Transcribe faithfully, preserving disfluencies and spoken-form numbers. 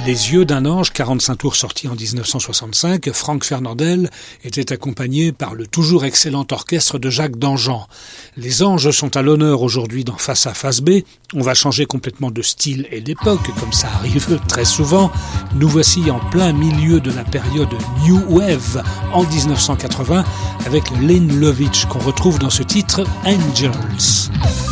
Les yeux d'un ange, quarante-cinq tours sorti en dix-neuf cent soixante-cinq, Franck Fernandel était accompagné par le toujours excellent orchestre de Jacques Danjean. Les anges sont à l'honneur aujourd'hui dans Face A Face B. On va changer complètement de style et d'époque, comme ça arrive très souvent. Nous voici en plein milieu de la période New Wave en dix-neuf cent quatre-vingts avec Lynn Lovitch qu'on retrouve dans ce titre Angels.